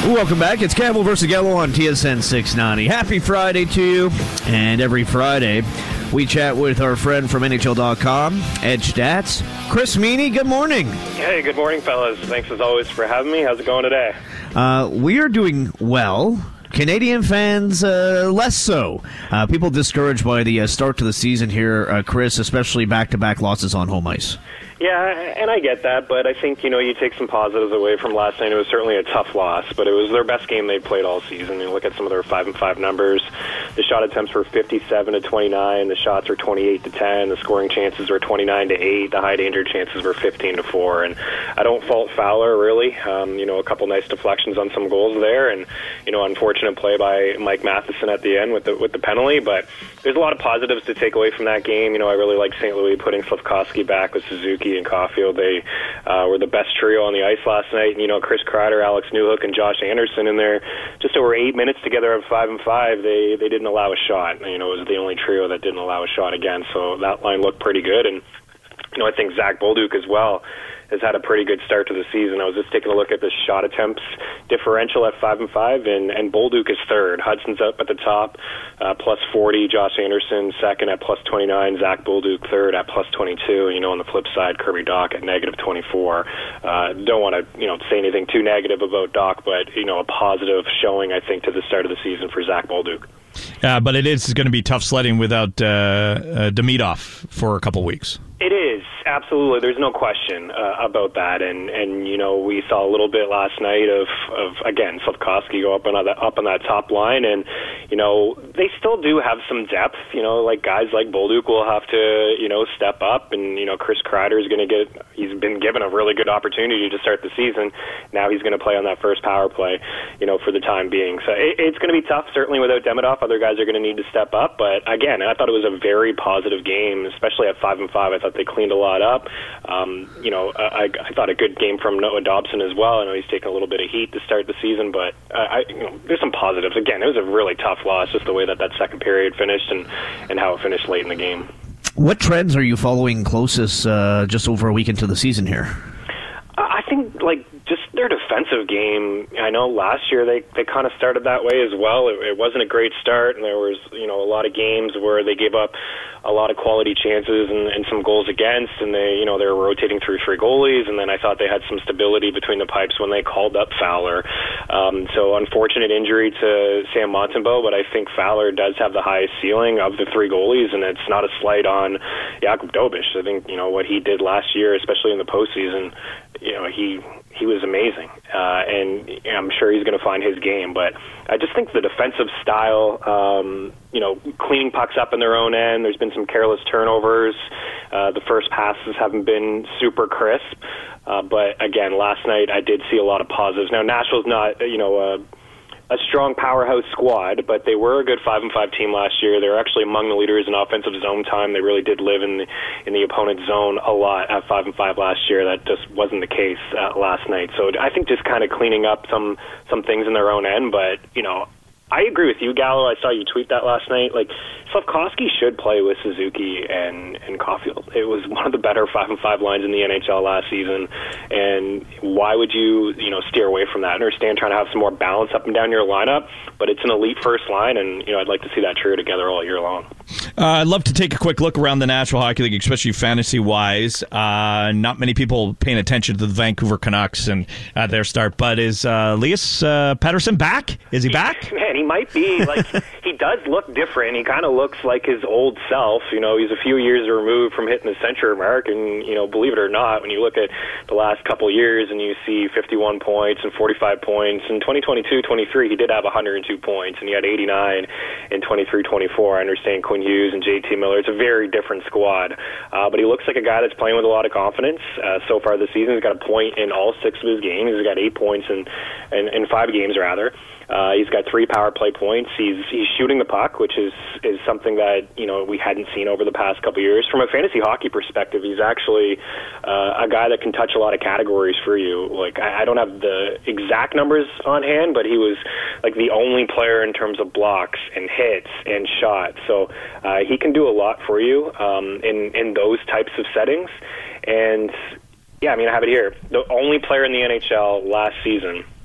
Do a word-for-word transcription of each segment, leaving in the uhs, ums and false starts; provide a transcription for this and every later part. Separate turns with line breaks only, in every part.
Welcome back. It's Campbell versus Gallo on T S N six ninety. Happy Friday to you. And every Friday, we chat with our friend from N H L dot com, Edge Stats, Chris Meany. Good morning.
Hey, good morning, fellas. Thanks as always for having me. How's it going today?
Uh, we are doing well. Canadian fans, uh, less so. Uh, people discouraged by the uh, start to the season here, uh, Chris, especially back-to-back losses on home ice.
Yeah, and I get that, but I think, you know, you take some positives away from last night. It was certainly a tough loss, but it was their best game they'd played all season. You look at some of their five and five numbers. The shot attempts were fifty-seven to twenty-nine. The shots were twenty-eight to ten. The scoring chances were twenty-nine to eight. The high danger chances were fifteen to four. And I don't fault Fowler, really. Um, you know, a couple nice deflections on some goals there, and, you know, unfortunate play by Mike Matheson at the end with the with the penalty. But there's a lot of positives to take away from that game. You know, I really like Saint Louis putting Slafkovsky back with Suzuki and Caulfield. They uh, were the best trio on the ice last night. And, you know, Chris Kreider, Alex Newhook, and Josh Anderson in there just over eight minutes together at five and five. They they didn't allow a shot. You know, it was the only trio that didn't allow a shot again. So that line looked pretty good. And, you know, I think Zach Bolduc as well has had a pretty good start to the season. I was just taking a look at the shot attempts differential at five and five, and, and Bolduc is third. Hudson's up at the top, uh, plus forty. Josh Anderson second at plus twenty-nine. Zach Bolduc third at plus twenty-two. You know, on the flip side, Kirby Dach at negative twenty-four. Uh, don't want to, you know, say anything too negative about Dach, but, you know, a positive showing, I think, to the start of the season for Zach Bolduc.
Uh, but it is going to be tough sledding without uh, uh, Demidov for a couple weeks.
It is, absolutely. There's no question uh, about that. And, and, you know, we saw a little bit last night of, of again, Slafkovsky go up on that, up on that top line. And, you know, they still do have some depth. You know, like guys like Bolduc will have to, you know, step up. And, you know, Chris Kreider is going to get, he's been given a really good opportunity to start the season. Now he's going to play on that first power play, you know, for the time being. So it, it's going to be tough, certainly without Demidov. Other guys are going to need to step up. But, again, I thought it was a very positive game, especially at five and five. I thought they cleaned a lot up. Um, you know, I, I thought a good game from Noah Dobson as well. I know he's taken a little bit of heat to start the season, but uh, I, you know, there's some positives. Again, it was a really tough loss, just the way that that second period finished and, and how it finished late in the game.
What trends are you following closest uh, just over a week into the season here?
I think, like, just their defensive game, I know last year they, they kind of started that way as well. It, it wasn't a great start, and there was, you know, a lot of games where they gave up a lot of quality chances and, and some goals against, and they, you know, they were rotating through three goalies, and then I thought they had some stability between the pipes when they called up Fowler. Um, so unfortunate injury to Sam Montembeault, but I think Fowler does have the highest ceiling of the three goalies, and it's not a slight on Jakub Dobiš. I think, you know, what he did last year, especially in the postseason, you know, he he was amazing, uh, and I'm sure he's going to find his game. But I just think the defensive style, um, you know, cleaning pucks up in their own end. There's been some careless turnovers. Uh, the first passes haven't been super crisp. Uh, but again, last night I did see a lot of positives. Now Nashville's not, you know, a a strong powerhouse squad, but they were a good five and five team last year. They were actually among the leaders in offensive zone time. They really did live in the in the opponent's zone a lot at five and five last year. That just wasn't the case uh, last night. So I think just kind of cleaning up some some things in their own end. But you know, I agree with you, Gallo. I saw you tweet that last night. Like, Slafkovsky should play with Suzuki and, and Caulfield. It was one of the better five and five lines in the N H L last season. And why would you, you know, steer away from that? I understand trying to have some more balance up and down your lineup, but it's an elite first line, and you know, I'd like to see that trio together all year long.
Uh, I'd love to take a quick look around the National Hockey League, especially fantasy-wise. Uh, not many people paying attention to the Vancouver Canucks and uh, their start, but is uh, Elias uh, Pettersson back? Is he back?
Man, he might be. Like, he does look different. He kind of looks like his old self. You know, he's a few years removed from hitting the Central American. You know, believe it or not, when you look at the last couple years and you see fifty-one points and forty-five points, in twenty twenty-two twenty-three he did have one hundred two points, and he had eighty-nine in twenty-three twenty-four. I understand Quinn Hughes and J T Miller. It's a very different squad, uh, but he looks like a guy that's playing with a lot of confidence. Uh, so far this season, he's got a point in all six of his games. He's got eight points in, in, in five games, rather. Uh, he's got three power play points. He's he's shooting the puck, which is, is something that, you know, we hadn't seen over the past couple of years. From a fantasy hockey perspective, he's actually uh, a guy that can touch a lot of categories for you. Like, I, I don't have the exact numbers on hand, but he was like the only player in terms of blocks and hits and shots. So uh, he can do a lot for you um, in in those types of settings. And yeah, I mean, I have it here. The only player in the N H L last season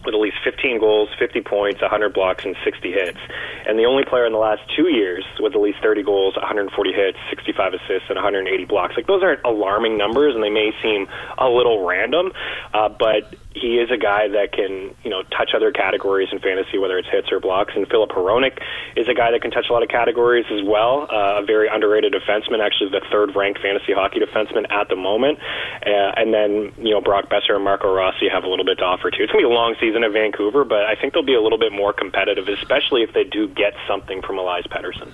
with at least fifteen goals, fifty points, one hundred blocks, and sixty hits. And the only player in the last two years with at least thirty goals, one hundred forty hits, sixty-five assists, and one hundred eighty blocks. Like, those aren't alarming numbers, and they may seem a little random, uh, but he is a guy that can, you know, touch other categories in fantasy, whether it's hits or blocks. And Filip Hronek is a guy that can touch a lot of categories as well. Uh, a very underrated defenseman, actually the third-ranked fantasy hockey defenseman at the moment. Uh, and then, you know, Brock Besser and Marco Rossi have a little bit to offer too. It's going to be a long season at Vancouver, but I think they'll be a little bit more competitive, especially if they do get something from Elias Pettersson.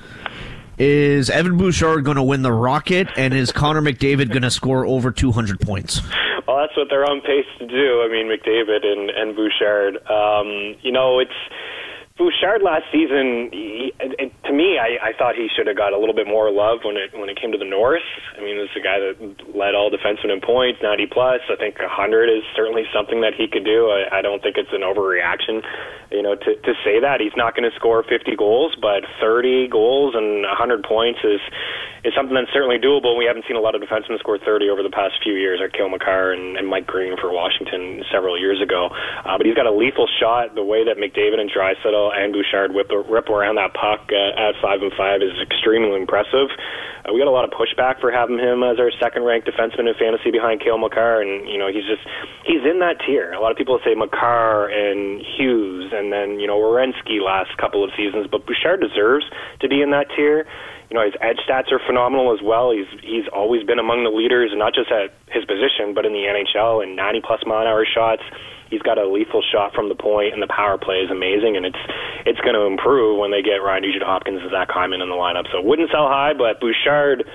Is Evan Bouchard going to win the Rocket, and is Connor McDavid going to score over two hundred points?
Well, that's what they're on pace to do. I mean, McDavid and, and Bouchard. Um, you know, it's Bouchard last season. He, it, to me, I, I thought he should have got a little bit more love when it when it came to the North. I mean, this is a guy that led all defensemen in points, ninety plus. I think one hundred is certainly something that he could do. I, I don't think it's an overreaction, you know, to, to say that. He's not going to score fifty goals, but thirty goals and one hundred points is is something that's certainly doable. We haven't seen a lot of defensemen score thirty over the past few years, like Cale Makar and, and Mike Green for Washington several years ago. Uh, but he's got a lethal shot. The way that McDavid and Draisaitl and Bouchard whip, rip around that puck uh, at five and five is extremely impressive. Uh, we got a lot of pushback for having him as our second-ranked defenseman in fantasy behind Cale Makar, and you know he's just he's in that tier. A lot of people say Makar and Hughes, and then you know Werenski last couple of seasons, but Bouchard deserves to be in that tier. You know, his edge stats are phenomenal as well. He's he's always been among the leaders, not just at his position, but in the N H L in ninety plus mile an hour shots. He's got a lethal shot from the point, and the power play is amazing, and it's it's going to improve when they get Ryan Nugent-Hopkins and Zach Hyman in the lineup. So it wouldn't sell high, but Bouchard,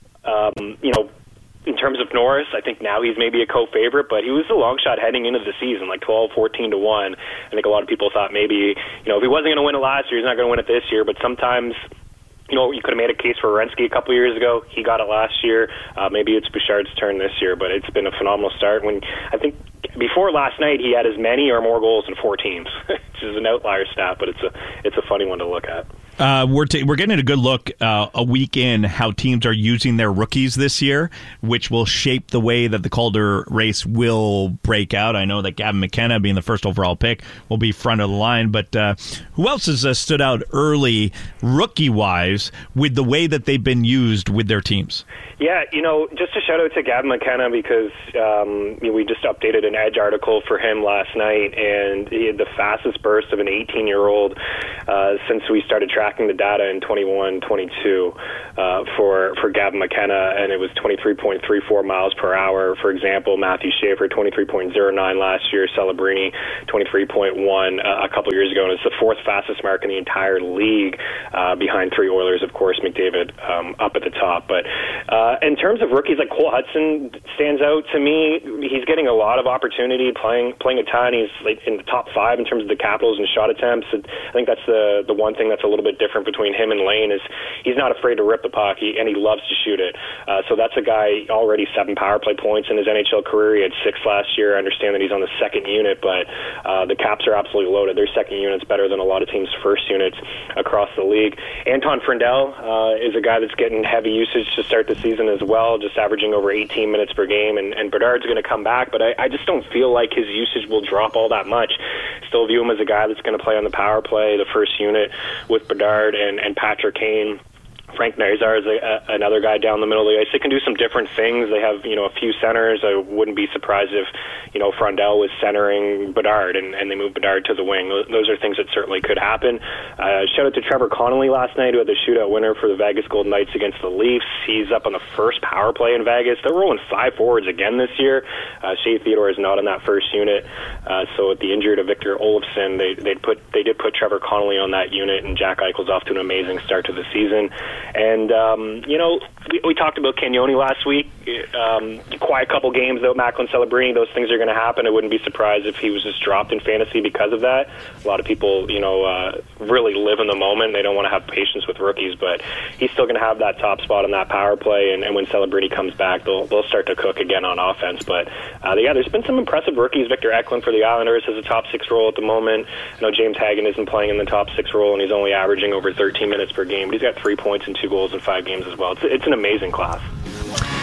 um, you know, in terms of Norris, I think now he's maybe a co-favorite, but he was a long shot heading into the season, like twelve, fourteen to one. I think a lot of people thought maybe, you know, if he wasn't going to win it last year, he's not going to win it this year, but sometimes, you know, you could have made a case for Werenski a couple of years ago. He got it last year. Uh, maybe it's Bouchard's turn this year, but it's been a phenomenal start. When I think before last night, he had as many or more goals in four teams, which is an outlier stat, but it's a it's a funny one to look at.
Uh, we're t- we're getting a good look uh, a week in how teams are using their rookies this year, which will shape the way that the Calder race will break out. I know that Gavin McKenna, being the first overall pick, will be front of the line, but uh, who else has uh, stood out early, rookie-wise, with the way that they've been used with their teams?
Yeah, you know, just a shout-out to Gavin McKenna because um, you know, we just updated an Edge article for him last night, and he had the fastest burst of an eighteen-year-old uh, since we started tracking the data in twenty-one twenty-two uh, for, for Gavin McKenna, and it was twenty-three point three four miles per hour. For example, Matthew Schaefer, twenty-three point oh nine last year, Celebrini, twenty-three point one uh, a couple years ago, and it's the fourth fastest mark in the entire league uh, behind three Oilers, of course, McDavid um, up at the top. But uh, in terms of rookies, like Cole Hudson stands out to me. He's getting a lot of opportunity, playing playing a ton. He's like in the top five in terms of the Capitals and shot attempts. I think that's the the one thing that's a little bit different between him and Lane is he's not afraid to rip the puck, he, and he loves to shoot it. Uh, so that's a guy already seven power play points in his N H L career. He had six last year. I understand that he's on the second unit, but uh, the Caps are absolutely loaded. Their second unit's better than a lot of teams' first units across the league. Anton Frindell uh, is a guy that's getting heavy usage to start the season as well, just averaging over eighteen minutes per game, and, and Bedard's going to come back, but I, I just don't feel like his usage will drop all that much. Still view him as a guy that's going to play on the power play, the first unit with Bedard and, and Patrick Kane. Frank Nazar is a, a, another guy down the middle of the ice. They can do some different things. They have, you know, a few centers. I wouldn't be surprised if, you know, Frindell was centering Bedard and, and they moved Bedard to the wing. Those are things that certainly could happen. Uh, shout out to Trevor Connolly last night, who had the shootout winner for the Vegas Golden Knights against the Leafs. He's up on the first power play in Vegas. They're rolling five forwards again this year. Uh, Shea Theodore is not in that first unit. Uh, so with the injury to Victor Olofsson, they they put they did put Trevor Connolly on that unit, and Jack Eichel's off to an amazing start to the season. And, um, you know, we, we talked about Cagnoni last week. Um, quiet couple games, though, Macklin Celebrini, those things are going to happen. I wouldn't be surprised if he was just dropped in fantasy because of that. A lot of people, you know, uh, really live in the moment. They don't want to have patience with rookies, but he's still going to have that top spot on that power play, and, and when Celebrini comes back, they'll they'll start to cook again on offense. But, uh, yeah, there's been some impressive rookies. Victor Eklund for the Islanders has a top six role at the moment. I know James Hagan isn't playing in the top six role, and he's only averaging over thirteen minutes per game, but he's got three points and two goals in five games as well. It's, it's an amazing class.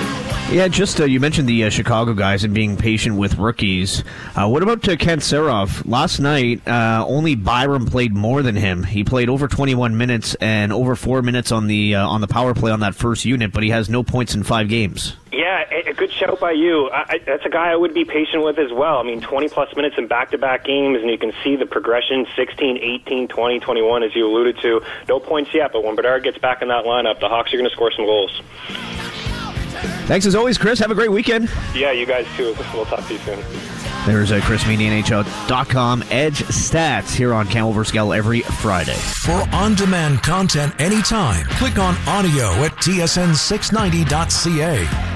Yeah, just uh, you mentioned the uh, Chicago guys and being patient with rookies. Uh, what about uh, Kent Serov? Last night, uh, only Byram played more than him. He played over twenty-one minutes and over four minutes on the uh, on the power play on that first unit, but he has no points in five games.
Yeah, a good shout by you. I, I, that's a guy I would be patient with as well. I mean, twenty-plus minutes in back-to-back games, and you can see the progression, sixteen, eighteen, twenty, twenty-one, as you alluded to. No points yet, but when Bedard gets back in that lineup, the Hawks are going to score some goals.
Thanks as always, Chris. Have a great weekend.
Yeah, you guys too. We'll talk to you soon.
There's a Chris Meany, N H L dot com Edge Stats here on Campbell versus. Gell every Friday.
For on-demand content anytime, click on audio at T S N six ninety dot C A.